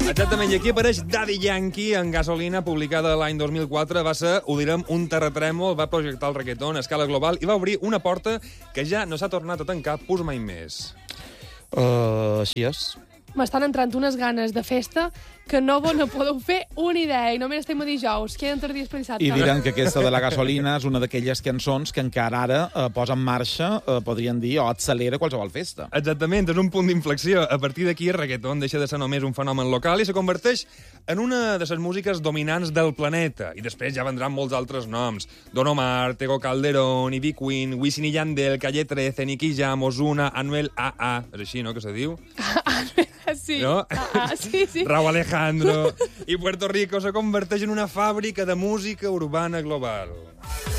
Exactament, i aquí apareix Daddy Yankee en Gasolina, publicada l'any 2004. Va ser, ho direm, un terratrèmol, va projectar el reggaeton a escala global i va obrir una porta que ja no s'ha tornat a tancar pus mai més. Així és. M'estan entrant unes ganes de festa que no podeu fer una idea, i només estem a dijous. Queden 3 dies per dissabte. I diran que aquesta de la gasolina és una d'aquelles cançons que encara ara posa en marxa, podríem dir, o accelera qualsevol festa. Exactament, és un punt d'inflexió. A partir d'aquí, el reggaeton deixa de ser només un fenomen local i se converteix en una de les músiques dominants del planeta. I després ja vendran molts altres noms. Don Omar, Tego Calderón, Ivy Queen, Wisin y Yandel, Calle 13, Nicky Jam, Ozuna, Anuel AA. És així, no?, que se diu? Sí. No? Sí. Rauw Alejandro. I Puerto Rico se converteix en una fàbrica de música urbana global.